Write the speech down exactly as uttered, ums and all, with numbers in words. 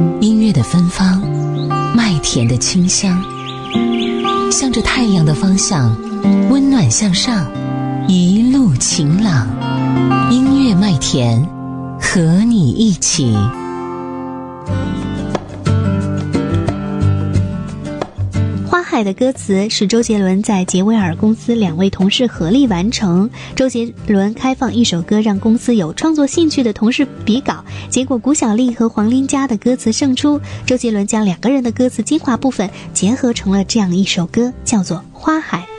音乐的芬芳，麦田的清香，向着太阳的方向，温暖向上，一路晴朗。音乐麦田，和你一起。 花海的歌词是周杰伦在杰威尔公司两位同事合力完成。周杰伦开放一首歌让公司有创作兴趣的同事比稿，结果古小丽和黄琳佳的歌词胜出。周杰伦将两个人的歌词精华部分结合成了这样一首歌，叫做《花海》。